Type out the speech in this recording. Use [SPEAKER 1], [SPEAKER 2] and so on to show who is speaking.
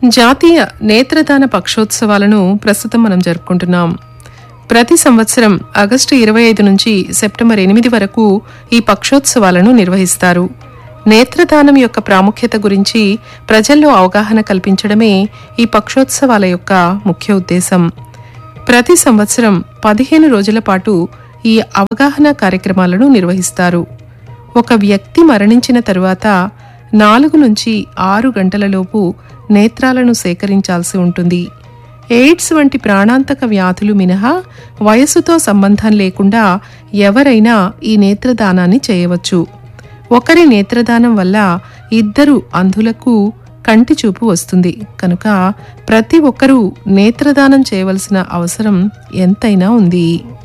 [SPEAKER 1] జాతీయ నేత్రదాన పక్షోత్సవాలను ప్రస్తుతం మనం జరుపుకుంటున్నాం. ప్రతి సంవత్సరం ఆగస్టు 25 నుంచి సెప్టెంబర్ 8 వరకు ఈ పక్షోత్సవాలను నిర్వహిస్తారు. నేత్రదానం యొక్క ప్రాముఖ్యత గురించి ప్రజల్లో అవగాహన కల్పించడమే ఈ పక్షోత్సవాల యొక్క ముఖ్య ఉద్దేశం. ప్రతి సంవత్సరం 15 రోజుల పాటు ఈ అవగాహన కార్యక్రమాలను నిర్వహిస్తారు. ఒక వ్యక్తి మరణించిన తరువాత 4 నుంచి 6 గంటలలోపు నేత్రాలను సేకరించాల్సి ఉంటుంది. ఎయిడ్స్ వంటి ప్రాణాంతక వ్యాధులు మినహా వయసుతో సంబంధం లేకుండా ఎవరైనా ఈ నేత్రదానాన్ని చేయవచ్చు. ఒకరి నేత్రదానం వల్ల 2 అంధులకు కంటి చూపు వస్తుంది. కనుక ప్రతి ఒక్కరూ నేత్రదానం చేయవలసిన అవసరం ఎంతైనా ఉంది.